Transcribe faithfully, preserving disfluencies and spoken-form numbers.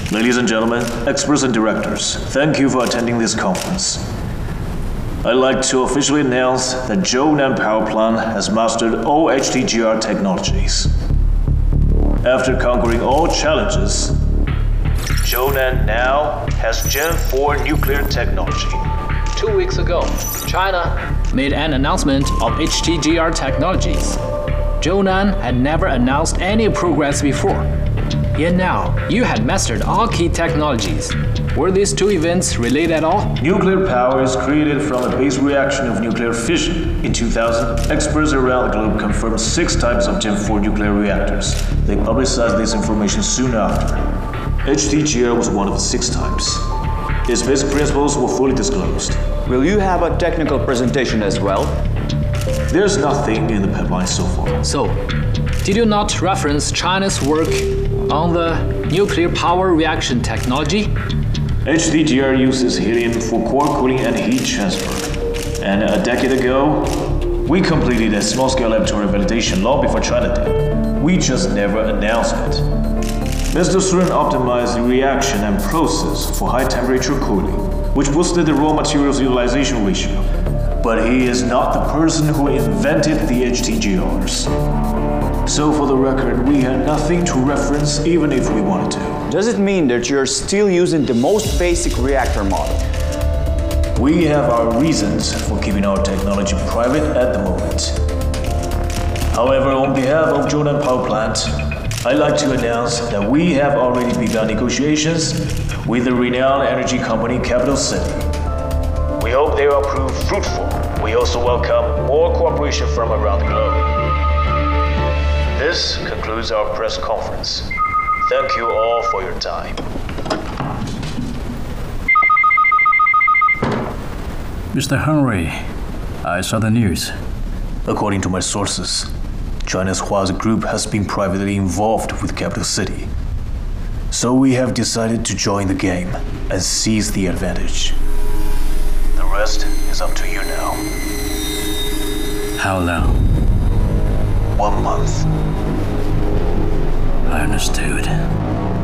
Ladies and gentlemen, experts and directors, thank you for attending this conference. I'd like to officially announce that Zhounan Power Plant has mastered all H T G R technologies. After conquering all challenges, Zhounan now has Gen four nuclear technology. Two weeks ago, China made an announcement of H T G R technologies. Zhounan had never announced any progress before. Yet now, you had mastered all key technologies. Were these two events related at all? Nuclear power is created from a base reaction of nuclear fission. In two thousand, experts around the globe confirmed six types of Gen four nuclear reactors. They publicized this information soon after. H T G R was one of the six types. Its basic principles were fully disclosed. Will you have a technical presentation as well? There's nothing in the pipeline so far. So, did you not reference China's work on the nuclear power reaction technology? H T G R uses helium for core cooling and heat transfer. And a decade ago, we completed a small-scale laboratory validation long before China did. We just never announced it. Mister Sun optimized the reaction and process for high-temperature cooling, which boosted the raw materials utilization ratio. But he is not the person who invented the H T G Rs. So for the record, we had nothing to reference even if we wanted to. Does it mean that you're still using the most basic reactor model? We have our reasons for keeping our technology private at the moment. However, on behalf of Zhounan Power Plant, I'd like to announce that we have already begun negotiations with the renowned energy company Capital City. We hope they will prove fruitful. We also welcome more cooperation from around the globe. This concludes our press conference. Thank you all for your time. Mister Henry, I saw the news. According to my sources, China's Huazi Group has been privately involved with Capital City. So we have decided to join the game and seize the advantage. The rest is up to you now. How long? One month. I understood.